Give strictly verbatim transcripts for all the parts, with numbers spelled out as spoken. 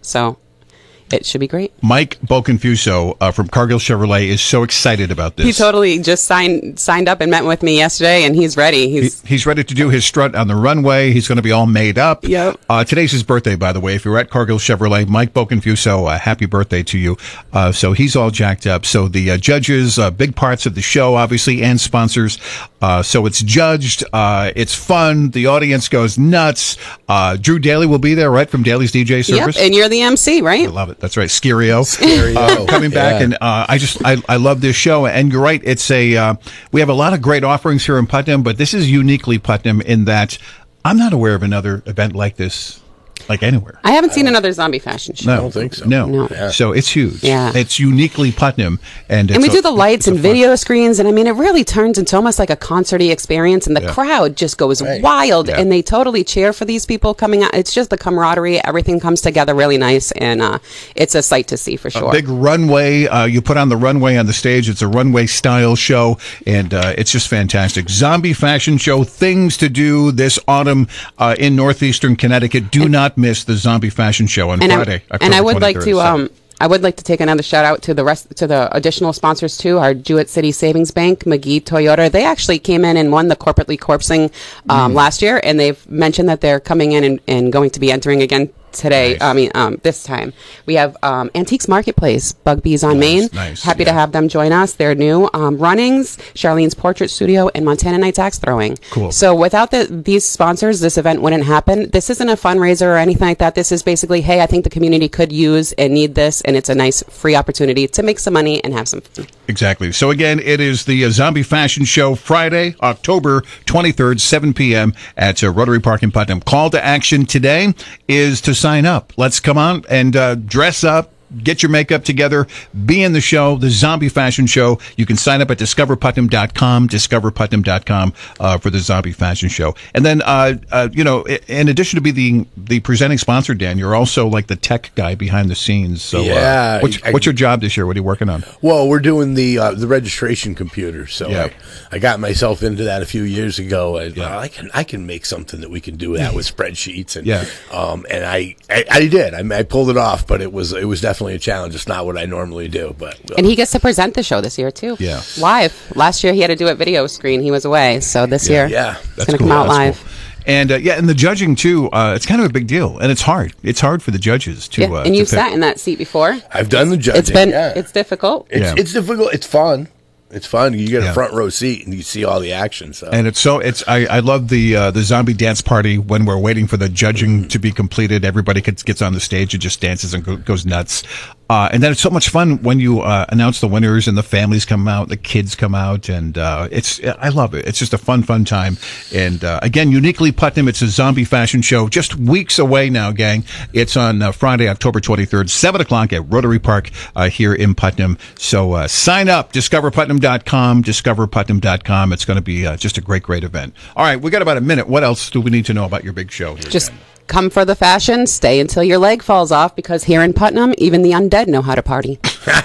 So it should be great. Mike Boconfuso uh, from Cargill Chevrolet is so excited about this. He totally just signed signed up and met with me yesterday, and he's ready. He's he, he's ready to do his strut on the runway. He's going to be all made up. Yep. Uh, today's his birthday, by the way. If you're at Cargill Chevrolet, Mike Boconfuso, uh, happy birthday to you. Uh, so he's all jacked up. So the uh, judges, uh, big parts of the show, obviously, and sponsors. Uh, so it's judged. Uh, it's fun. The audience goes nuts. Uh, Drew Daly will be there, right, from Daly's D J service? Yep, and you're the M C, right? I love it. That's right. Scario. Scario. Uh, coming back, Yeah. and uh, I just I, I love this show. And you're right. It's a uh, we have a lot of great offerings here in Putnam, but this is uniquely Putnam in that I'm not aware of another event like this. Like anywhere. I haven't seen another zombie fashion show. No, I don't think so. No, No. Yeah. So it's huge. Yeah. It's uniquely Putnam, and it's And we a- do the lights it's a and fun- video screens, and I mean, it really turns into almost like a concerty experience, and the Yeah. crowd just goes Right. wild, Yeah. and they totally cheer for these people coming out. It's just the camaraderie; everything comes together really nice, and uh, it's a sight to see for sure. A big runway. Uh, you put on the runway on the stage. It's a runway style show, and uh, it's just fantastic. Zombie fashion show. Things to do this autumn uh, in northeastern Connecticut. Do not miss the zombie fashion show on and Friday. I, and I October would like twenty-third to at seven. um I would like to take another shout out to the rest to the additional sponsors too. Our Jewett City Savings Bank, McGee Toyota. They actually came in and won the corporately corpsing um, Mm. last year, and they've mentioned that they're coming in and, and going to be entering again today. Nice. I mean, um, this time we have um, Antiques Marketplace, Bugbees on Nice, Main. nice, Happy to yeah. have them join us. They're new. Um, Runnings, Charlene's Portrait Studio, and Montana Nights Axe Throwing. Cool. So without the, these sponsors, this event wouldn't happen. This isn't a fundraiser or anything like that. This is basically, hey, I think the community could use and need this, and it's a nice free opportunity to make some money and have some fun. Exactly. So again, it is the uh, Zombie Fashion Show, Friday, October twenty-third, seven p.m. at uh, Rotary Park in Putnam. Call to action today is to sign up. Let's come on and uh, dress up. Get your makeup together, be in the show, the Zombie Fashion Show. You can sign up at discover putnam dot com, discover putnam dot com uh, for the Zombie Fashion Show. And then, uh, uh, you know, i- in addition to being the, the presenting sponsor, Dan, you're also like the tech guy behind the scenes. So, Yeah, uh, what's, I- what's your job this year? What are you working on? Well, we're doing the uh, the registration computer, so Yeah. I, I got myself into that a few years ago. I, Yeah. I can I can make something that we can do that with spreadsheets, and Yeah. um, and I, I I did. I, mean, I pulled it off, but it was it was definitely a challenge. It's not what I normally do, but uh, And he gets to present the show this year too. Yeah. Live. Last year he had to do it video screen. He was away. So this year yeah, it's That's going to cool. come out That's live. cool. And uh, yeah, and the judging too. Uh, it's kind of a big deal, and it's hard. It's hard for the judges to. Yeah. Uh, and to you've pick. sat in that seat before. I've done the judging. It's been yeah. it's difficult. It's, Yeah. it's difficult. It's fun. It's fun. You get Yeah. a front row seat and you see all the action. So And it's so it's I, I love the uh, the zombie dance party when we're waiting for the judging to be completed. Everybody gets, gets on the stage and just dances and go, goes nuts. Uh, and then it's so much fun when you uh, announce the winners and the families come out, the kids come out, and uh, it's I love it. It's just a fun, fun time. And uh, again, uniquely Putnam, it's a zombie fashion show. Just weeks away now, gang. It's on uh, Friday, October twenty-third, seven o'clock at Rotary Park uh, here in Putnam. So uh, sign up, discover putnam dot com, discover putnam dot com. It's going to be uh, just a great, great event. All right, we got about a minute. What else do we need to know about your big show here? Just Dan? come for the fashion, stay until your leg falls off, because here in Putnam, even the undead know how to party.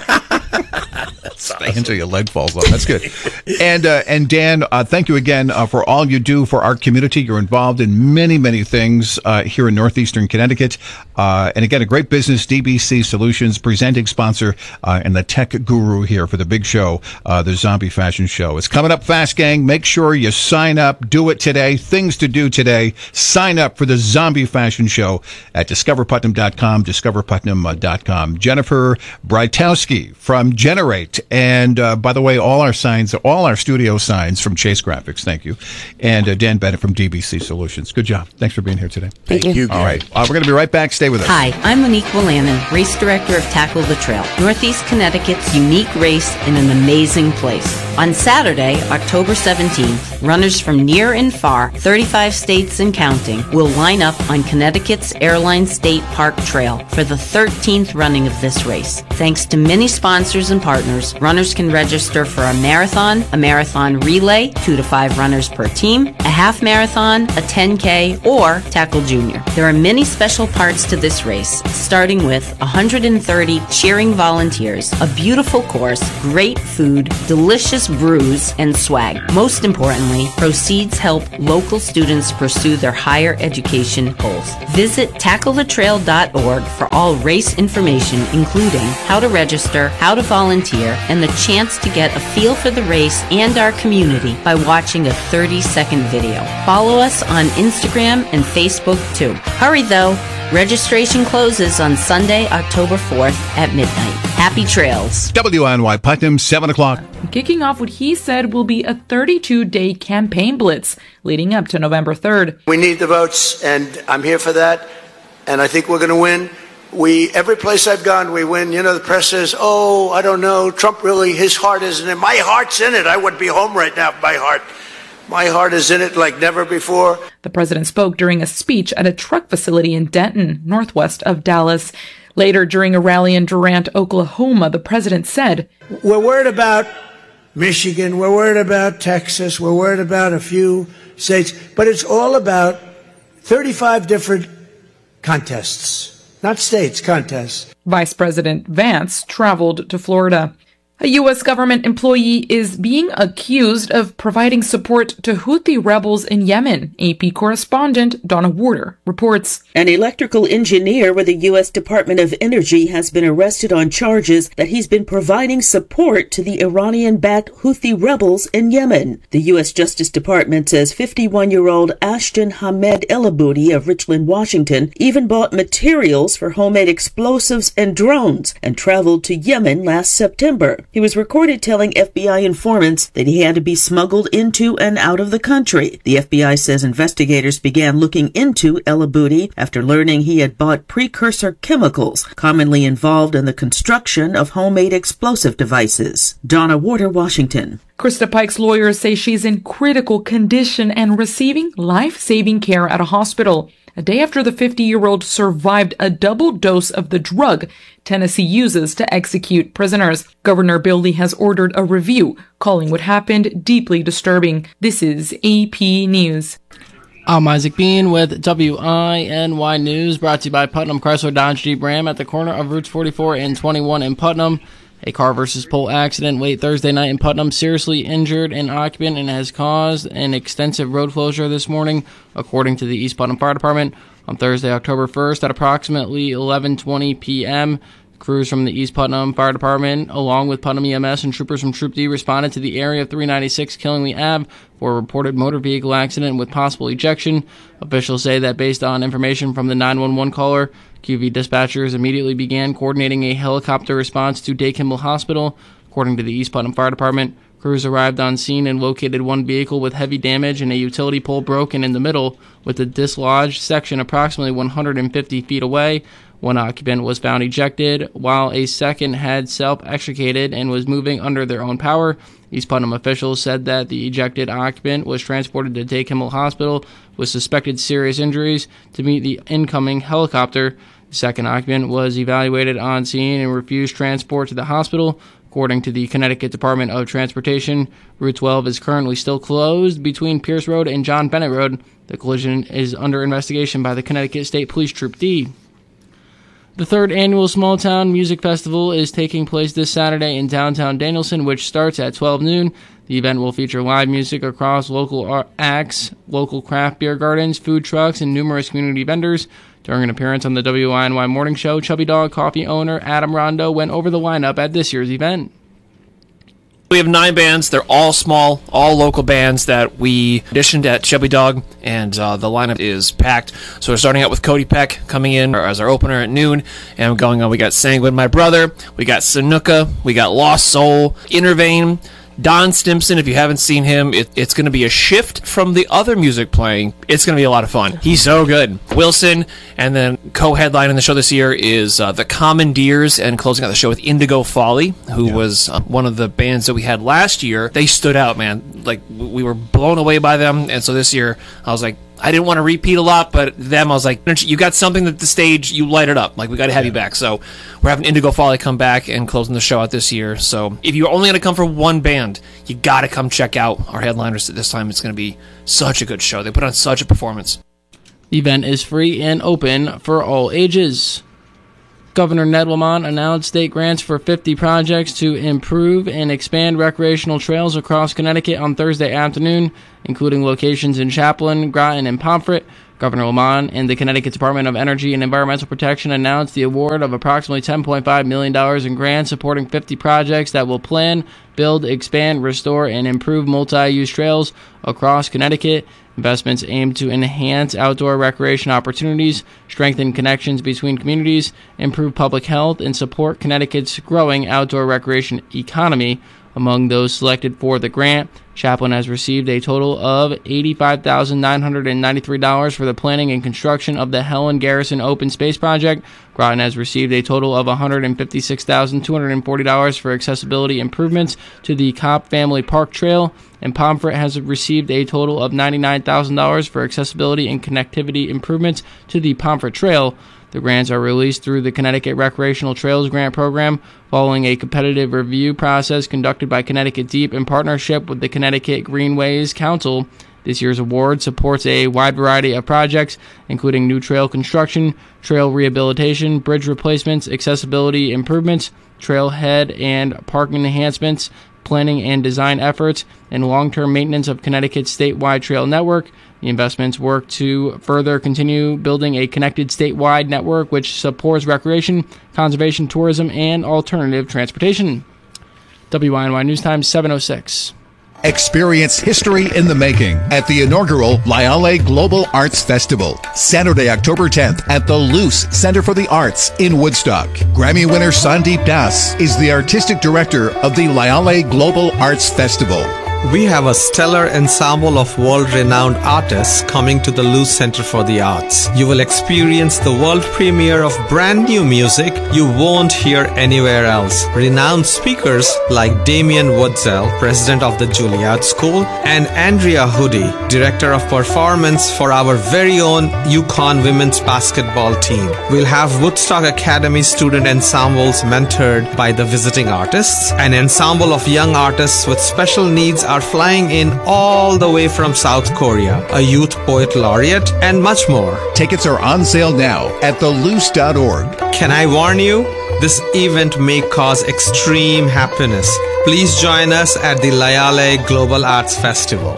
Stay until your leg falls off. That's good. And uh, and Dan, uh, thank you again uh, for all you do for our community. You're involved in many, many things uh, here in northeastern Connecticut. Uh, and again, a great business, D B C Solutions, presenting sponsor uh, and the tech guru here for the big show, uh, the Zombie Fashion Show. It's coming up fast, gang. Make sure you sign up. Do it today. Things to do today. Sign up for the Zombie Fashion Show at discover putnam dot com, discover putnam dot com. Jennifer Brytowski from Generate. And uh, by the way, all our signs, all our studio signs from Chase Graphics. Thank you. And uh, Dan Bennett from D B C Solutions. Good job. Thanks for being here today. thank you. you. All Gary. right. Uh, we're going to be right back. Stay with us. Hi, I'm Monique Willanen, race director of Tackle the Trail, Northeast Connecticut's unique race in an amazing place. On Saturday, October seventeenth, runners from near and far, thirty-five states and counting, will line up on Connecticut's Airline State Park Trail for the thirteenth running of this race. Thanks to many sponsors and partners, Runners can register for a marathon, a marathon relay, two to five runners per team, a half marathon, a ten K, or Tackle Junior. There are many special parts to this race, starting with one hundred thirty cheering volunteers, a beautiful course, great food, delicious brews, and swag. Most importantly, proceeds help local students pursue their higher education goals. Visit tackle the trail dot org for all race information, including how to register, how to volunteer, and the chance to get a feel for the race and our community by watching a thirty second video. Follow us on Instagram and Facebook too. Hurry though! Registration closes on Sunday, October fourth at midnight. Happy trails. W N Y Putnam, seven o'clock. Kicking off what he said will be a thirty-two day campaign blitz leading up to November third. We need the votes, and I'm here for that, and I think we're going to win. We, every place I've gone, we win. You know, the press says, oh, I don't know, Trump really, his heart isn't in it. My heart's in it. I would be home right now if my heart. My heart is in it like never before. The president spoke during a speech at a truck facility in Denton, northwest of Dallas. Later, during a rally in Durant, Oklahoma, the president said, we're worried about Michigan. We're worried about Texas. We're worried about a few states. But it's all about thirty-five different contests, not states, contests. Vice President Vance traveled to Florida. A U S government employee is being accused of providing support to Houthi rebels in Yemen. A P correspondent Donna Warder reports. An electrical engineer with the U S Department of Energy has been arrested on charges that he's been providing support to the Iranian-backed Houthi rebels in Yemen. The U S Justice Department says fifty-one-year-old Ashton Hamed El-Aboudi of Richland, Washington, even bought materials for homemade explosives and drones and traveled to Yemen last September. He was recorded telling F B I informants that he had to be smuggled into and out of the country. The F B I says investigators began looking into El-Aboudi after learning he had bought precursor chemicals commonly involved in the construction of homemade explosive devices. Donna Warder, Washington. Krista Pike's lawyers say she's in critical condition and receiving life-saving care at a hospital. A day after the fifty-year-old survived a double dose of the drug Tennessee uses to execute prisoners. Governor Bill Lee has ordered a review, calling what happened deeply disturbing. This is A P News. I'm Isaac Bean with W I N Y News, brought to you by Putnam Chrysler Dodge Jeep Ram at the corner of Routes forty-four and twenty-one in Putnam. A car versus pole accident late Thursday night in Putnam seriously injured an occupant and has caused an extensive road closure this morning, according to the East Putnam Fire Department. On Thursday, October first, at approximately eleven twenty p.m., crews from the East Putnam Fire Department, along with Putnam E M S and troopers from Troop D, responded to the area of three ninety-six Killingly Avenue for a reported motor vehicle accident with possible ejection. Officials say that based on information from the nine one one caller, Q V dispatchers immediately began coordinating a helicopter response to Day Kimball Hospital. According to the East Putnam Fire Department, crews arrived on scene and located one vehicle with heavy damage and a utility pole broken in the middle, with a dislodged section approximately one hundred fifty feet away. One occupant was found ejected, while a second had self-extricated and was moving under their own power. East Putnam officials said that the ejected occupant was transported to Day Kimball Hospital with suspected serious injuries to meet the incoming helicopter. The second occupant was evaluated on scene and refused transport to the hospital. According to the Connecticut Department of Transportation, Route twelve is currently still closed between Pierce Road and John Bennett Road. The collision is under investigation by the Connecticut State Police Troop D. The third annual Small Town Music Festival is taking place this Saturday in downtown Danielson, which starts at twelve noon. The event will feature live music across local acts, local craft beer gardens, food trucks, and numerous community vendors. During an appearance on the W I N Y Morning Show, Chubby Dog Coffee owner Adam Rondo went over the lineup at this year's event. We have nine bands. They're all small, all local bands that we auditioned at Chubby Dog, and uh, the lineup is packed. So we're starting out with Cody Peck coming in as our opener at noon, and going on, we got Sanguine My Brother, we got Sanuka, we got Lost Soul, Intervane, Don Stimson. If you haven't seen him, it, it's going to be a shift from the other music playing. It's going to be a lot of fun. He's so good. Wilson, and then co-headlining the show this year is uh, the Commandeers, and closing out the show with Indigo Folly, who yeah. was uh, one of the bands that we had last year. They stood out, man. Like, we were blown away by them, and so this year I was like, I didn't want to repeat a lot, but them, I was like, you got something that the stage, you light it up. Like, we got to have yeah. you back. So we're having Indigo Folly come back and closing the show out this year. So if you're only going to come for one band, you got to come check out our headliners this time. It's going to be such a good show. They put on such a performance. The event is free and open for all ages. Governor Ned Lamont announced state grants for fifty projects to improve and expand recreational trails across Connecticut on Thursday afternoon, including locations in Chaplin, Groton, and Pomfret. Governor Lamont and the Connecticut Department of Energy and Environmental Protection announced the award of approximately ten point five million dollars in grants supporting fifty projects that will plan, build, expand, restore, and improve multi-use trails across Connecticut. Investments aim to enhance outdoor recreation opportunities, strengthen connections between communities, improve public health, and support Connecticut's growing outdoor recreation economy. Among those selected for the grant, Chaplin has received a total of eighty-five thousand nine hundred ninety-three dollars for the planning and construction of the Helen Garrison Open Space Project. Groton has received a total of one hundred fifty-six thousand two hundred forty dollars for accessibility improvements to the Cobb Family Park Trail, and Pomfret has received a total of ninety-nine thousand dollars for accessibility and connectivity improvements to the Pomfret Trail. The grants are released through the Connecticut Recreational Trails Grant Program following a competitive review process conducted by Connecticut Deep in partnership with the Connecticut Greenways Council. This year's award supports a wide variety of projects, including new trail construction, trail rehabilitation, bridge replacements, accessibility improvements, trailhead and parking enhancements, planning and design efforts, and long-term maintenance of Connecticut's statewide trail network. The investments work to further continue building a connected statewide network which supports recreation, conservation, tourism, and alternative transportation. W I N Y News Time, seven oh six. Experience history in the making at the inaugural Lyale Global Arts Festival, Saturday, October tenth at the Luce Center for the Arts in Woodstock. Grammy winner Sandeep Das is the artistic director of the Lyale Global Arts Festival. We have a stellar ensemble of world-renowned artists coming to the Luce Center for the Arts. You will experience the world premiere of brand new music you won't hear anywhere else. Renowned speakers like Damien Woodsell, president of the Juilliard School, and Andrea Hoodie, director of performance for our very own UConn women's basketball team. We'll have Woodstock Academy student ensembles mentored by the visiting artists. An ensemble of young artists with special needs are flying in all the way from South Korea, a youth poet laureate, and much more. Tickets are on sale now at the luce dot org. Can I warn you? This event may cause extreme happiness. Please join us at the Lyale Global Arts Festival.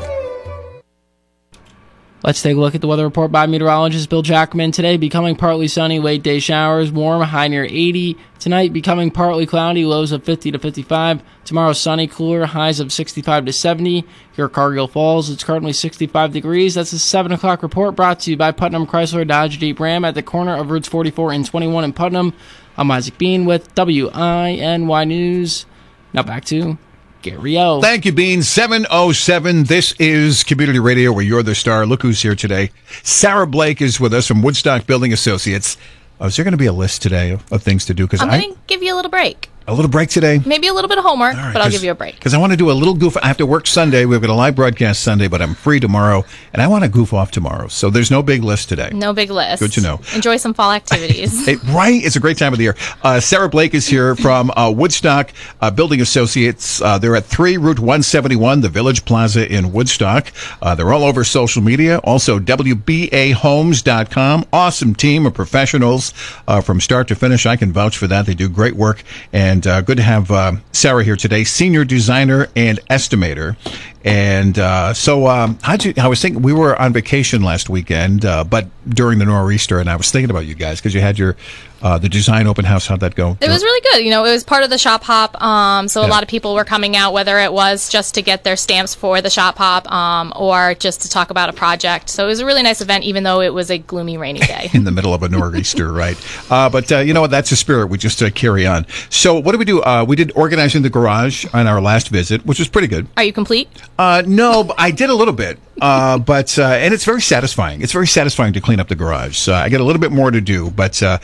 Let's take a look at the weather report by meteorologist Bill Jackman. Today, becoming partly sunny, late day showers, warm, high near eighty. Tonight, becoming partly cloudy, lows of fifty to fifty-five. Tomorrow, sunny, cooler, highs of sixty-five to seventy. Here at Cargill Falls, it's currently sixty-five degrees. That's a seven o'clock report brought to you by Putnam Chrysler Dodge Jeep Ram at the corner of Routes forty-four and twenty-one in Putnam. I'm Isaac Bean with W I N Y News. Now back to Gary O. Thank you, Bean. seven oh seven. This is Community Radio, where you're the star. Look who's here today. Sarah Blake is with us from Woodstock Building Associates. Oh, is there going to be a list today of, of things to do? I'm going to give you a little break. A little break today? Maybe a little bit of homework, right, but I'll give you a break. Because I want to do a little goof. I have to work Sunday. We've got a live broadcast Sunday, but I'm free tomorrow, and I want to goof off tomorrow. So there's no big list today. No big list. Good to know. Enjoy some fall activities. it, right? It's a great time of the year. Uh, Sarah Blake is here from uh, Woodstock uh, Building Associates. Uh, they're at three Route one seventy-one, the Village Plaza in Woodstock. Uh, they're all over social media. Also, W B A homes dot com. Awesome team of professionals uh, from start to finish. I can vouch for that. They do great work, and uh, good to have Uh, Sarah here today, senior designer and estimator. And uh, so um, how'd you, I was thinking, we were on vacation last weekend, uh, but during the nor'easter, and I was thinking about you guys because you had your uh, the design open house. How'd that go? It was really good. You know, it was part of the shop hop, um, so yeah. a lot of people were coming out, whether it was just to get their stamps for the shop hop um, or just to talk about a project. So it was a really nice event, even though it was a gloomy, rainy day. In the middle of a nor'easter, right? Uh, but uh, you know what? That's the spirit. We just uh, carry on. So what did we do? Uh, we did organizing the garage on our last visit, which was pretty good. Are you complete? Uh, no, but I did a little bit. Uh, but uh, and it's very satisfying. It's very satisfying to clean up the garage. So I got a little bit more to do, but uh, I kind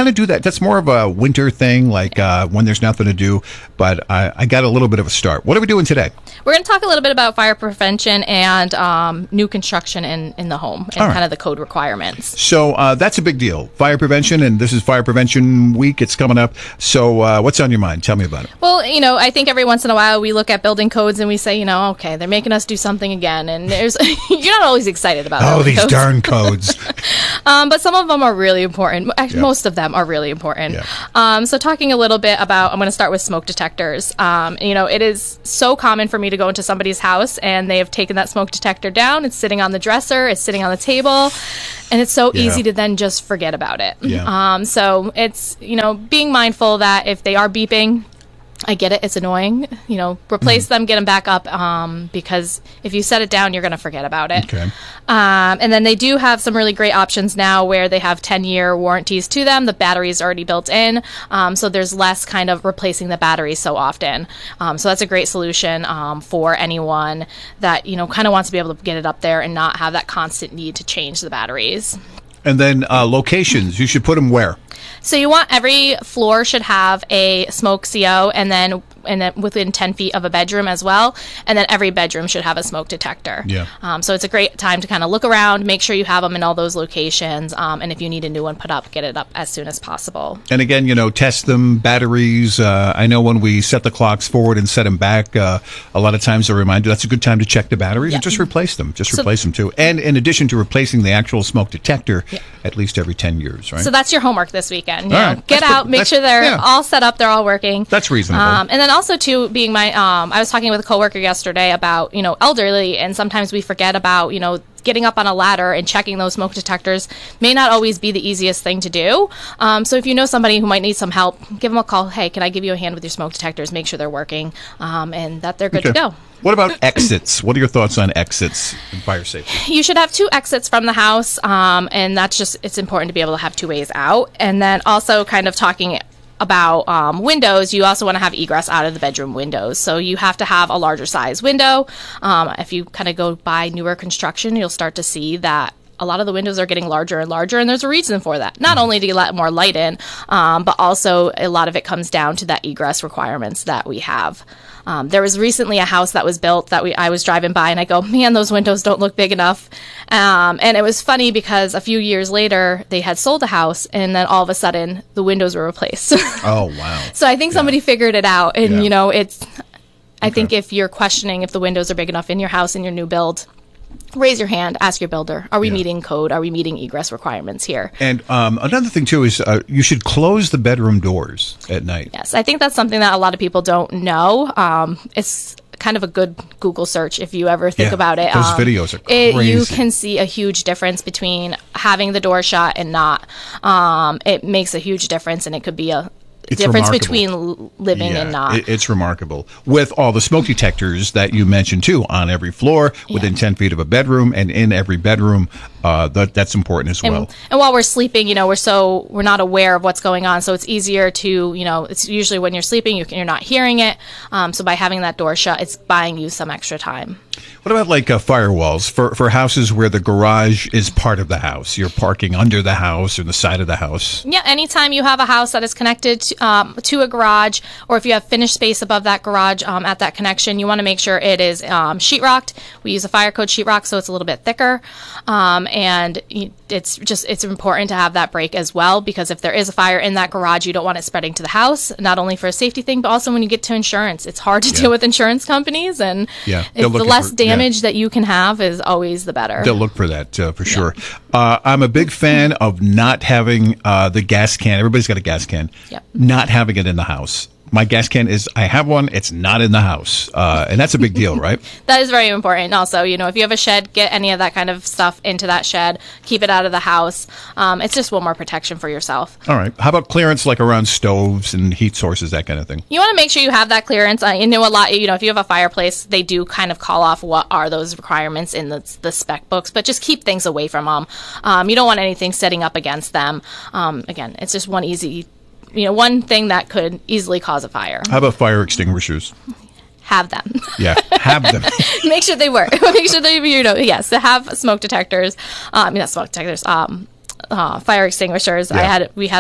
kind of do that. That's more of a winter thing, like uh, when there's nothing to do. But I, I got a little bit of a start. What are we doing today? We're going to talk a little bit about fire prevention and um, new construction in, in the home and right. kind of the code requirements. So uh, that's a big deal. Fire prevention, and this is Fire Prevention Week. It's coming up. So uh, what's on your mind? Tell me about it. Well, you know, I think every once in a while we look at building codes and we say, you know, okay, they're making us do something again. And there's you're not always excited about Oh, these codes. darn codes. um, but some of them are really important. Actually, Yeah. most of them are really important. Yeah. Um, so talking a little bit about, I'm going to start with smoke detectors. Um, you know, it is so common for me to go into somebody's house and they have taken that smoke detector down. It's sitting on the dresser. It's sitting on the table. And it's so Yeah. easy to then just forget about it. Yeah. Um, so it's, you know, being mindful that if they are beeping, I get it. It's annoying. You know, replace them, get them back up, um, because if you set it down, you're going to forget about it. Okay. Um, and then they do have some really great options now where they have ten-year warranties to them. The battery is already built in, um, so there's less kind of replacing the battery so often. Um, so that's a great solution um, for anyone that, you know, kind of wants to be able to get it up there and not have that constant need to change the batteries. And then uh, locations. You should put them where? So you want every floor should have a smoke C O, and then and then within ten feet of a bedroom as well, and then every bedroom should have a smoke detector. Yeah. Um, so it's a great time to kind of look around, make sure you have them in all those locations, um, and if you need a new one put up, get it up as soon as possible. And again, you know, test them, batteries. Uh, I know when we set the clocks forward and set them back, uh, a lot of times they remind you that's a good time to check the batteries and just replace them. Just So- replace them too. And in addition to replacing the actual smoke detector, at least every ten years, right? So that's your homework this weekend. You All know, right. get That's out, good. make That's- sure they're yeah. all set up, they're all working. That's reasonable. Um, and then also too, being my, um, I was talking with a coworker yesterday about, you know, elderly, and sometimes we forget about, you know, getting up on a ladder and checking those smoke detectors may not always be the easiest thing to do. Um, so if you know somebody who might need some help, give them a call. Hey, can I give you a hand with your smoke detectors? Make sure they're working, um, and that they're good Okay. to go. What about exits? What are your thoughts on exits and fire safety? You should have two exits from the house, um, and that's just, it's important to be able to have two ways out. And then also kind of talking about um, windows, you also want to have egress out of the bedroom windows. So you have to have a larger size window. Um, if you kind of go by newer construction, you'll start to see that a lot of the windows are getting larger and larger, and there's a reason for that. Not only to let more light in, um, but also a lot of it comes down to that egress requirements that we have. Um, there was recently a house that was built that we I was driving by, and I go, man, those windows don't look big enough. Um, and it was funny because a few years later, they had sold a house, and then all of a sudden, the windows were replaced. Oh, wow. So I think somebody figured it out, and Yeah. you know, it's. I think if you're questioning if the windows are big enough in your house in your new build, raise your hand, ask your builder, are we Yeah. meeting code? Are we meeting egress requirements here? And um, another thing, too, is uh, you should close the bedroom doors at night. Yes, I think that's something that a lot of people don't know. Um, it's kind of a good Google search if you ever think Yeah, about it. those Um, videos are it- you crazy. can see a huge difference between having the door shut and not. Um, it makes a huge difference, and it could be a It's difference remarkable. between l- living and not. It, it's remarkable. With all the smoke detectors that you mentioned, too, on every floor, within ten feet of a bedroom, and in every bedroom, uh, that, that's important as And, well. and while we're sleeping, you know, we're so we're not aware of what's going on, so it's easier to, you know, it's usually when you're sleeping, you can, you're not hearing it. Um, so by having that door shut, it's buying you some extra time. What about like uh, firewalls for for houses where the garage is part of the house? You're parking under the house or the side of the house. Yeah, anytime you have a house that is connected to, um, to a garage, or if you have finished space above that garage um, at that connection, you want to make sure it is um, sheetrocked. We use a fire code sheetrock, so it's a little bit thicker, um, and you, it's just it's important to have that break as well, because if there is a fire in that garage, you don't want it spreading to the house. Not only for a safety thing, but also when you get to insurance, it's hard to Yeah. deal with insurance companies, and Yeah, if they're the looking less for- yeah. damage that you can have is always the better. They'll look for that uh, for sure. Uh, I'm a big fan of not having uh, the gas can. Everybody's got a gas can. Yep. Not having it in the house. My gas can is, I have one, it's not in the house. Uh, and that's a big deal, right? That is very important. Also, you know, if you have a shed, get any of that kind of stuff into that shed. Keep it out of the house. Um, it's just one more protection for yourself. All right. How about clearance like around stoves and heat sources, that kind of thing? You want to make sure you have that clearance. Uh, you know, a lot. You know, if you have a fireplace, they do kind of call off what are those requirements in the the spec books. But just keep things away from them. Um, you don't want anything setting up against them. Um, again, it's just one easy. You know, one thing that could easily cause a fire. How about fire extinguishers? Have them. Yeah, have them. Make sure they work. Make sure they, you know, yes, to have smoke detectors. Um, I mean, not smoke detectors. Um, uh, fire extinguishers. I Yeah. had we had a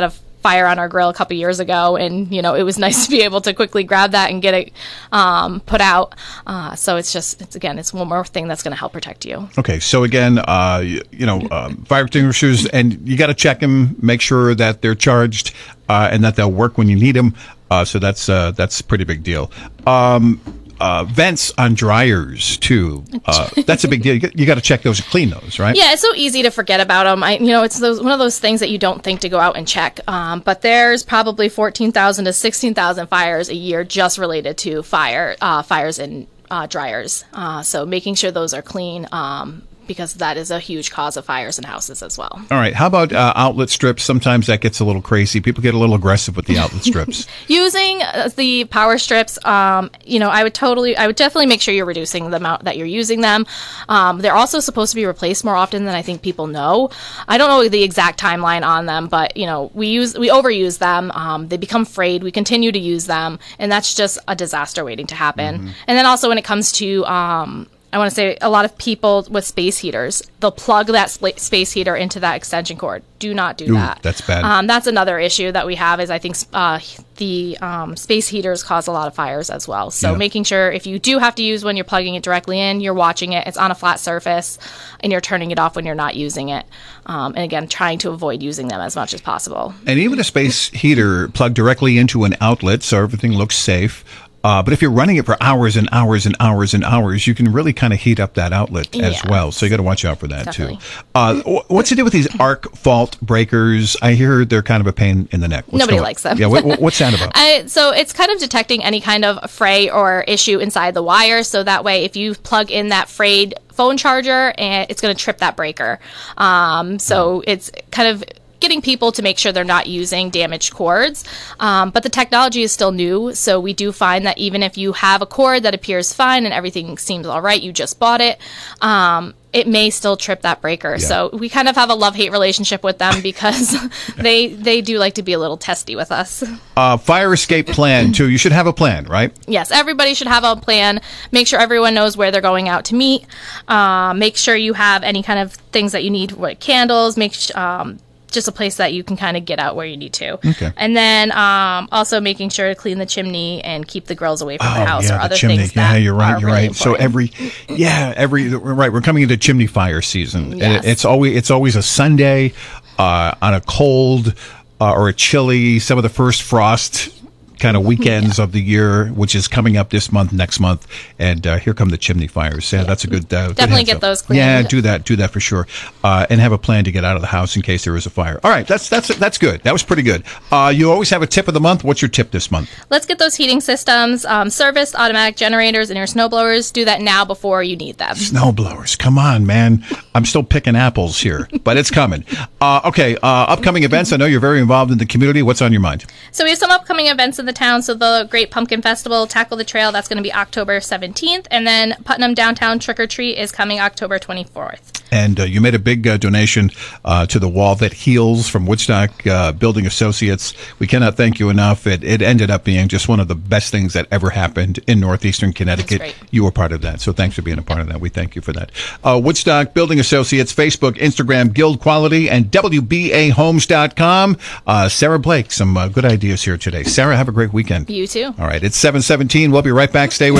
fire on our grill a couple years ago, and you know it was nice to be able to quickly grab that and get it um, put out. Uh, so it's just, it's again, it's one more thing that's going to help protect you. Okay, so again, uh, you, you know, uh, fire extinguishers, and you got to check them, make sure that they're charged uh, and that they'll work when you need them. Uh, so that's uh, that's a pretty big deal. Um, Uh, vents on dryers too. Uh, that's a big deal. You got, you got to check those and clean those, right? Yeah, it's so easy to forget about them. I, you know, it's those, one of those things that you don't think to go out and check. Um, but there's probably fourteen thousand to sixteen thousand fires a year just related to fire uh, fires in uh, dryers. Uh, so making sure those are clean. Um, because that is a huge cause of fires in houses as well. All right. How about uh, outlet strips? Sometimes that gets a little crazy. People get a little aggressive with the outlet strips. Using uh, the power strips, um, you know, I would totally, I would definitely make sure you're reducing the amount that you're using them. Um, they're also supposed to be replaced more often than I think people know. I don't know the exact timeline on them, but you know, we use, we overuse them. Um, they become frayed. We continue to use them, and that's just a disaster waiting to happen. Mm-hmm. And then also when it comes to, um, I want to say a lot of people with space heaters, they'll plug that sp- space heater into that extension cord. Do not do Ooh, that. That's bad. Um, that's another issue that we have is I think uh, the um, space heaters cause a lot of fires as well. So Yeah. making sure if you do have to use one, you're plugging it directly in, you're watching it, it's on a flat surface, and you're turning it off when you're not using it. Um, and again, trying to avoid using them as much as possible. And even a space heater plugged directly into an outlet, so everything looks safe. Uh, but if you're running it for hours and hours and hours and hours, you can really kind of heat up that outlet as Yeah. well. So you got to watch out for that Definitely. too. Uh, wh- what's to do with these arc fault breakers? I hear they're kind of a pain in the neck. What's Nobody going- likes them. Yeah, what, what- what's that about? I, so it's kind of detecting any kind of fray or issue inside the wire. So that way, if you plug in that frayed phone charger, and it's going to trip that breaker. Um, so it's kind of getting people to make sure they're not using damaged cords. Um, but the technology is still new, so we do find that even if you have a cord that appears fine and everything seems all right, you just bought it, um, it may still trip that breaker. Yeah. So we kind of have a love-hate relationship with them because they they do like to be a little testy with us. Uh, fire escape plan too. You should have a plan, right? Yes, everybody should have a plan. Make sure everyone knows where they're going out to meet. Uh, make sure you have any kind of things that you need, like candles. Make sh- um, just a place that you can kind of get out where you need to. Okay. And then um, also making sure to clean the chimney and keep the grills away from Oh, the house yeah, or the other chimney. things Yeah, that you're right. are You're really right. So important. every, yeah, every right. We're coming into chimney fire season. Yes. And it's always it's always a Sunday uh, on a cold uh, or a chilly. Some of the first frost kind of weekends Yeah. of the year, which is coming up this month, next month, and uh, here come the chimney fires. Yeah, Yeah. that's a good. Uh, good Definitely heads get up. those cleaned. Yeah, do that. Do that for sure, uh, and have a plan to get out of the house in case there is a fire. All right, that's that's that's good. That was pretty good. Uh, you always have a tip of the month. What's your tip this month? Let's get those heating systems um, serviced, automatic generators, and your snow blowers. Do that now before you need them. Snow blowers. Come on, man. I'm still picking apples here, but it's coming. Uh, okay, uh, upcoming events. I know you're very involved in the community. What's on your mind? So we have some upcoming events in the town. So the Great Pumpkin Festival, Tackle the Trail, that's going to be October seventeenth. And then Putnam Downtown Trick or Treat is coming October twenty-fourth. And uh, you made a big uh, donation uh, to the Wall That Heals from Woodstock uh, Building Associates. We cannot thank you enough. It, it ended up being just one of the best things that ever happened in northeastern Connecticut. great. You were part of that. So thanks for being a part of that. We thank you for that. Uh, Woodstock Building Associates, Facebook, Instagram, Guild Quality, and W B A homes dot com. Uh, Sarah Blake, some uh, good ideas here today. Sarah, have a great weekend. You too. All right, it's seven seventeen. We'll be right back. Stay with